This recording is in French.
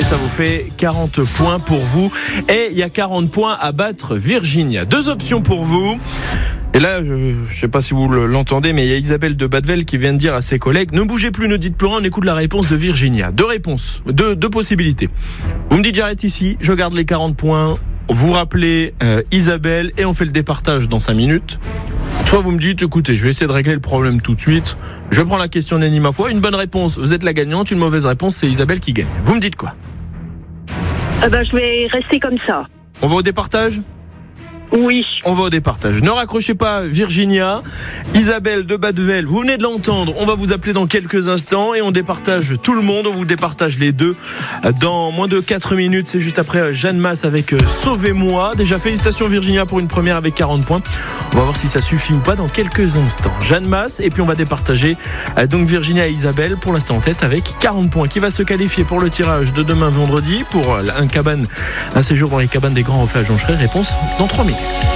ça vous fait 40 points pour vous. Et il y a 40 points à battre Virginia. 2 options pour vous. Et là, je ne sais pas si vous l'entendez, mais il y a Isabelle de Badevel qui vient de dire à ses collègues: ne bougez plus, ne dites plus rien, on écoute la réponse de Virginia. 2 réponses, 2 possibilités. Vous me dites j'arrête ici, je garde les 40 points, vous rappelez Isabelle et on fait le départage dans 5 minutes. Soit vous me dites écoutez, je vais essayer de régler le problème tout de suite, je prends la question d'Annie ma foi, une bonne réponse, vous êtes la gagnante, une mauvaise réponse, c'est Isabelle qui gagne. Vous me dites quoi? Je vais rester comme ça. On va au départage? Oui. On va au départage. Ne raccrochez pas Virginia. Isabelle de Badevel, vous venez de l'entendre. On va vous appeler dans quelques instants et on départage tout le monde. On vous départage les 2 dans moins de 4 minutes. C'est juste après Jeanne Masse avec Sauvez-moi. Déjà félicitations Virginia pour une première avec 40 points. On va voir si ça suffit ou pas dans quelques instants. Jeanne Masse et puis on va départager donc Virginia et Isabelle pour l'instant en tête avec 40 points. Qui va se qualifier pour le tirage de demain vendredi pour un séjour dans les cabanes des Grands Reflets à Joncheray? Réponse dans 3 minutes.